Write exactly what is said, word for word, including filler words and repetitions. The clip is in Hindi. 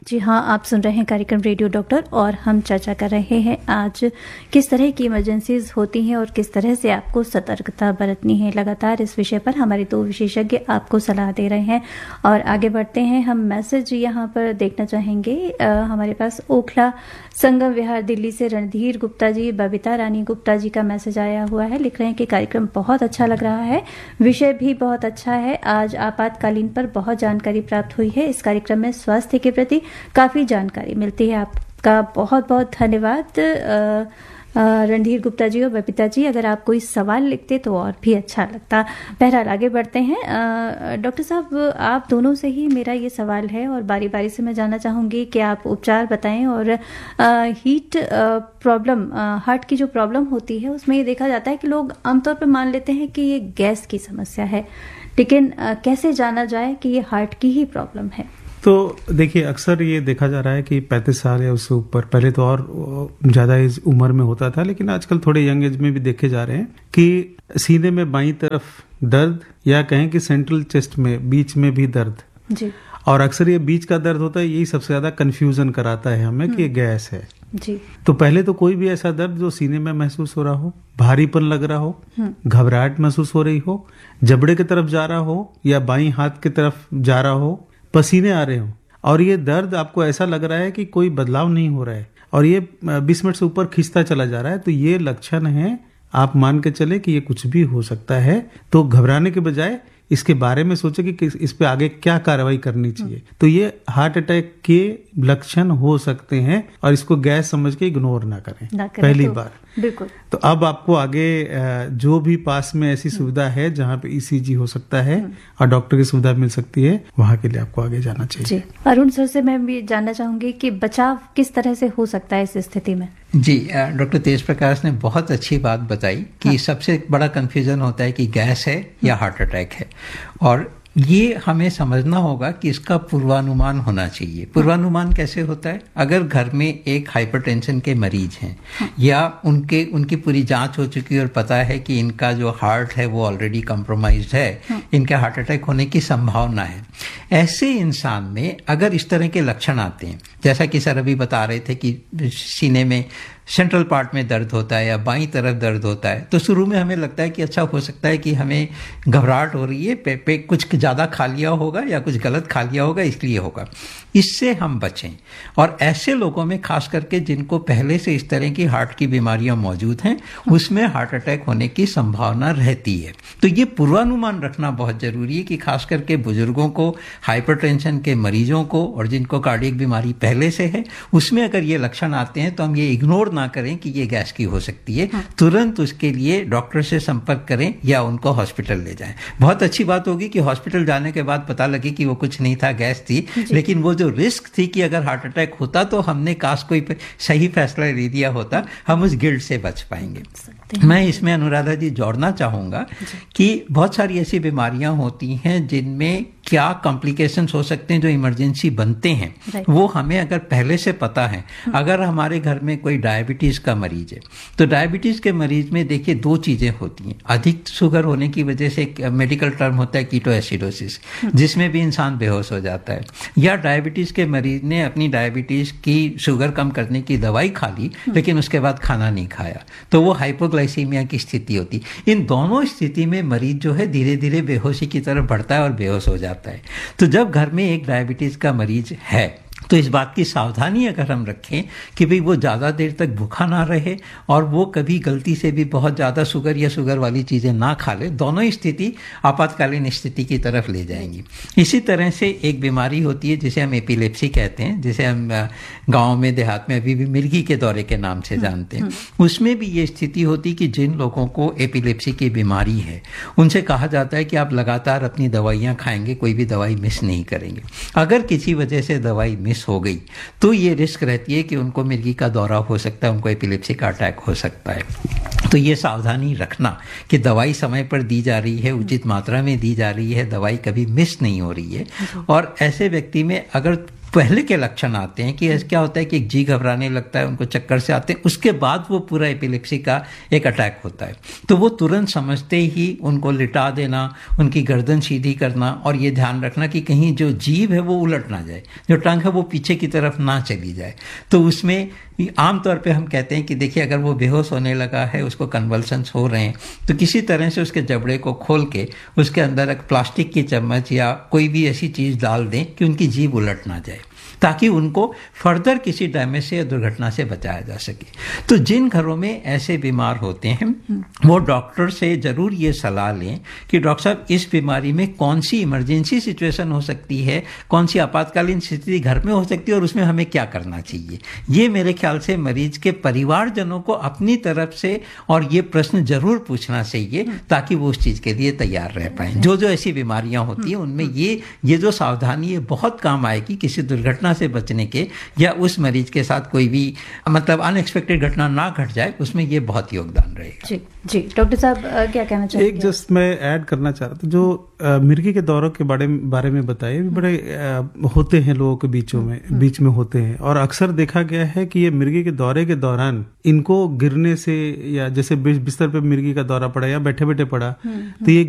जी हाँ, आप सुन रहे हैं कार्यक्रम रेडियो डॉक्टर और हम चर्चा कर रहे हैं आज किस तरह की इमरजेंसीज होती हैं और किस तरह से आपको सतर्कता बरतनी है। लगातार इस विषय पर हमारे दो विशेषज्ञ आपको सलाह दे रहे हैं और आगे बढ़ते हैं। हम मैसेज यहाँ पर देखना चाहेंगे। आ, हमारे पास ओखला संगम विहार दिल्ली से रणधीर गुप्ता जी, बबीता रानी गुप्ता जी का मैसेज आया हुआ है। लिख रहे हैं कि कार्यक्रम बहुत अच्छा लग रहा है, विषय भी बहुत अच्छा है। आज आपातकालीन पर बहुत जानकारी प्राप्त हुई है। इस कार्यक्रम में स्वास्थ्य के प्रति काफी जानकारी मिलती है। आपका बहुत बहुत धन्यवाद रणधीर गुप्ता जी और बबीता जी। अगर आप कोई सवाल लिखते तो और भी अच्छा लगता। बहरहाल आगे बढ़ते हैं। डॉक्टर साहब, आप दोनों से ही मेरा ये सवाल है और बारी बारी से मैं जानना चाहूँगी कि आप उपचार बताएं। और आ, हीट प्रॉब्लम, हार्ट की जो प्रॉब्लम होती है उसमें ये देखा जाता है कि लोग आमतौर पर मान लेते हैं कि ये गैस की समस्या है, लेकिन आ, कैसे जाना जाए कि ये हार्ट की ही प्रॉब्लम है? तो देखिए, अक्सर ये देखा जा रहा है कि पैंतीस साल या उससे ऊपर, पहले तो और ज़्यादा इस उम्र में होता था, लेकिन आजकल थोड़े यंग एज में भी देखे जा रहे हैं कि सीने में बाईं तरफ दर्द या कहें कि सेंट्रल चेस्ट में बीच में भी दर्द जी। और अक्सर ये बीच का दर्द होता है, यही सबसे ज़्यादा कन्फ्यूजन कराता है हमें कि ये गैस है जी। तो पहले तो कोई भी ऐसा दर्द जो सीने में महसूस हो रहा हो, भारीपन लग रहा हो, घबराहट महसूस हो रही हो, जबड़े की तरफ जा रहा हो या बाईं हाथ की तरफ जा रहा हो, पसीने आ रहे हो और ये दर्द आपको ऐसा लग रहा है कि कोई बदलाव नहीं हो रहा है और ये बीस मिनट से ऊपर खिंचता चला जा रहा है, तो ये लक्षण है। आप मान के चले कि ये कुछ भी हो सकता है। तो घबराने के बजाय इसके बारे में सोचे कि इस पे आगे क्या कार्रवाई करनी चाहिए। तो ये हार्ट अटैक के लक्षण हो सकते हैं और इसको गैस समझ के इग्नोर ना करें, ना करें पहली तो, बार बिल्कुल। तो अब आपको आगे जो भी पास में ऐसी सुविधा है जहाँ पे ईसीजी हो सकता है और डॉक्टर की सुविधा मिल सकती है, वहाँ के लिए आपको आगे जाना चाहिए। जी। अरुण सर से मैं भी जानना चाहूंगी कि बचाव किस तरह से हो सकता है इस स्थिति में? जी, डॉक्टर तेज प्रकाश ने बहुत अच्छी बात बताई कि हाँ। सबसे बड़ा कंफ्यूजन होता है कि गैस है या हार्ट अटैक है, और ये हमें समझना होगा कि इसका पूर्वानुमान होना चाहिए। पूर्वानुमान कैसे होता है? अगर घर में एक हाइपरटेंशन के मरीज हैं या उनके उनकी पूरी जांच हो चुकी है और पता है कि इनका जो हार्ट है वो ऑलरेडी कॉम्प्रोमाइज्ड है, इनके हार्ट अटैक होने की संभावना है, ऐसे इंसान में अगर इस तरह के लक्षण आते हैं, जैसा कि सर अभी बता रहे थे कि सीने में सेंट्रल पार्ट में दर्द होता है या बाईं तरफ दर्द होता है, तो शुरू में हमें लगता है कि अच्छा हो सकता है कि हमें घबराहट हो रही है, पे, पे कुछ ज़्यादा खा लिया होगा या कुछ गलत खा लिया होगा, इसलिए होगा। इससे हम बचें। और ऐसे लोगों में खास करके जिनको पहले से इस तरह की हार्ट की बीमारियां मौजूद हैं, उसमें हार्ट अटैक होने की संभावना रहती है। तो ये पूर्वानुमान रखना बहुत जरूरी है कि खास करके बुजुर्गों को, हाइपरटेंशन के मरीजों को और जिनको कार्डियक बीमारी पहले से है, उसमें अगर ये लक्षण आते हैं तो हम ये इग्नोर ना करें कि ये गैस की हो सकती है। हाँ। तुरंत उसके लिए डॉक्टर से संपर्क करें या उनको हॉस्पिटल ले जाएं। बहुत अच्छी बात होगी कि हॉस्पिटल जाने के बाद पता लगे कि वो कुछ नहीं था, गैस थी, लेकिन वो जो रिस्क थी कि अगर हार्ट अटैक होता तो हमने काश कोई सही फैसला ले दिया होता, हम उस गिल्ट से बच पाएंगे। मैं इसमें अनुराधा जी जोड़ना चाहूंगा कि बहुत सारी ऐसी बीमारियां होती हैं जिनमें क्या कॉम्प्लिकेशंस हो सकते हैं जो इमरजेंसी बनते हैं, वो हमें अगर पहले से पता है। अगर हमारे घर में कोई डायबिटीज का मरीज है तो डायबिटीज के मरीज में देखिए दो चीजें होती हैं। अधिक शुगर होने की वजह से एक मेडिकल टर्म होता है कीटोएसिडोसिस, जिसमें भी इंसान बेहोश हो जाता है, या डायबिटीज के मरीज ने अपनी डायबिटीज की शुगर कम करने की दवाई खा ली लेकिन उसके बाद खाना नहीं खाया, तो वो हाइपोग्लाइसीमिया की स्थिति होती। इन दोनों स्थिति में मरीज जो है धीरे धीरे बेहोशी की तरफ बढ़ता है और बेहोश हो जाता है। तो जब घर में एक डायबिटीज का मरीज है तो इस बात की सावधानी अगर हम रखें कि भाई वो ज़्यादा देर तक भूखा ना रहे और वो कभी गलती से भी बहुत ज़्यादा शुगर या शुगर वाली चीज़ें ना खा ले, दोनों स्थिति आपातकालीन स्थिति की तरफ ले जाएंगी। इसी तरह से एक बीमारी होती है जिसे हम एपिलेप्सी कहते हैं, जिसे हम गाँव में देहात में अभी भी मिर्गी के दौरे के नाम से जानते हैं। उसमें भी ये स्थिति होती कि जिन लोगों को एपिलेप्सी की बीमारी है उनसे कहा जाता है कि आप लगातार अपनी दवाइयाँ खाएंगे, कोई भी दवाई मिस नहीं करेंगे। अगर किसी वजह से दवाई मिस हो गई तो ये रिस्क रहती है कि उनको मिर्गी का दौरा हो सकता है, उनको एपिलेप्सी का अटैक हो सकता है। तो ये सावधानी रखना कि दवाई समय पर दी जा रही है, उचित मात्रा में दी जा रही है, दवाई कभी मिस नहीं हो रही है। और ऐसे व्यक्ति में अगर पहले के लक्षण आते हैं कि क्या होता है कि एक जी घबराने लगता है, उनको चक्कर से आते हैं, उसके बाद वो पूरा एपिलेप्सी का एक अटैक होता है। तो वो तुरंत समझते ही उनको लिटा देना, उनकी गर्दन सीधी करना और ये ध्यान रखना कि कहीं जो जीभ है वो उलट ना जाए, जो टंग है वो पीछे की तरफ ना चली जाए। तो उसमें आमतौर पे हम कहते हैं कि देखिए अगर वो बेहोश होने लगा है, उसको कन्वल्सन्स हो रहे हैं, तो किसी तरह से उसके जबड़े को खोल के उसके अंदर एक प्लास्टिक की चम्मच या कोई भी ऐसी चीज़ डाल दें कि उनकी जीभ उलट ना जाए, ताकि उनको फर्दर किसी डैमेज से या दुर्घटना से बचाया जा सके। तो जिन घरों में ऐसे बीमार होते हैं वो डॉक्टर से ज़रूर ये सलाह लें कि डॉक्टर साहब इस बीमारी में कौन सी इमरजेंसी सिचुएशन हो सकती है, कौन सी आपातकालीन स्थिति घर में हो सकती है और उसमें हमें क्या करना चाहिए। ये मेरे ख्याल से मरीज के परिवारजनों को अपनी तरफ से और ये प्रश्न जरूर पूछना चाहिए ताकि वो उस चीज़ के लिए तैयार रह पाएँ। जो जो ऐसी बीमारियाँ होती हैं उनमें ये ये जो सावधानी है बहुत काम आएगी किसी दुर्घटना से बचने के, या उस मरीज के साथ कोई भी मतलब अनएक्सपेक्टेड घटना ना घट जाए, उसमें ये बहुत योगदान रहेगा। जी जी डॉक्टर साहब क्या कहना चाहेंगे? एक जस्ट मैं ऐड करना चाह रहा था, जो आ, मिर्गी के दौरों के बारे में बारे में बताइए, बड़े आ, होते हैं लोगों के बीचों में बीच में होते हैं, और अक्सर देखा गया है कि ये मिर्गी के दौरे के दौरान इनको गिरने से, या जैसे बिस्तर पे मिर्गी का दौरा पड़ा या बैठे बैठे पड़ा, तो ये